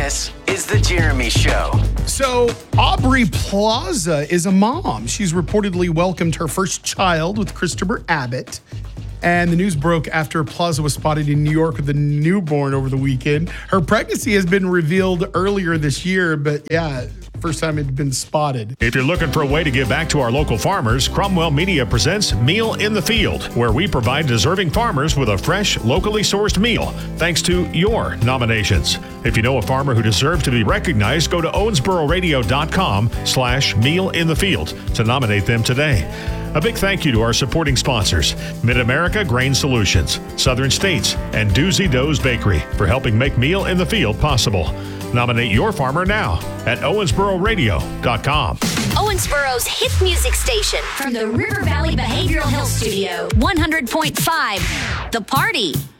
This is The Jeremy Show. So, Aubrey Plaza is a mom. She's reportedly welcomed her first child with Christopher Abbott. And the news broke after Plaza was spotted in New York with a newborn over the weekend. Her pregnancy has been revealed earlier this year, but first time it had been spotted. If you're looking for a way to give back to our local farmers, Cromwell Media presents Meal in the Field, where we provide deserving farmers with a fresh, locally sourced meal, thanks to your nominations. If you know a farmer who deserves to be recognized, go to owensbororadio.com/mealinthefield to nominate them today. A big thank you to our supporting sponsors, Mid-America Grain Solutions, Southern States, and Doozy Doe's Bakery for helping make Meal in the Field possible. Nominate your farmer now at owensbororadio.com. Owensboro's hit music station from the River Valley Behavioral Health Studio, 100.5, The Party.